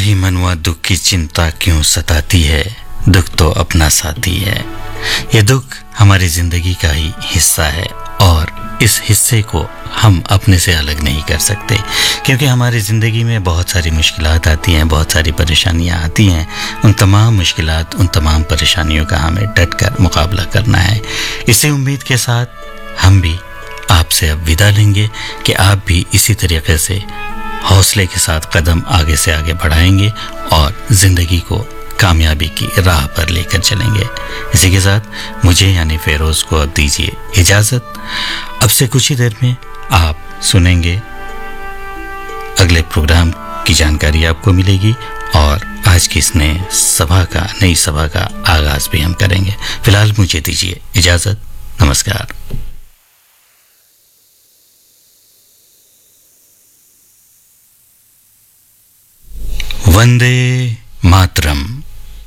राही मनवा दुख की चिंता क्यों सताती है, दुख तो अपना साथी है। ये दुख हमारी जिंदगी का ही हिस्सा है और इस हिस्से को हम अपने से अलग नहीं कर सकते, क्योंकि हमारी ज़िंदगी में बहुत सारी मुश्किलात आती हैं, बहुत सारी परेशानियां आती हैं। उन तमाम मुश्किलात, उन तमाम परेशानियों का हमें डट कर मुकाबला करना है। इसी उम्मीद के साथ हम भी आपसे अब विदा लेंगे कि आप भी इसी तरीके से हौसले के साथ कदम आगे से आगे बढ़ाएंगे और ज़िंदगी को कामयाबी की राह पर लेकर चलेंगे। इसी के साथ मुझे यानी फेरोज को अब दीजिए इजाज़त। अब से कुछ ही देर में आप सुनेंगे अगले प्रोग्राम की जानकारी आपको मिलेगी और आज की इस नई सभा का आगाज भी हम करेंगे। फिलहाल मुझे दीजिए इजाज़त। नमस्कार। वंदे मातरम।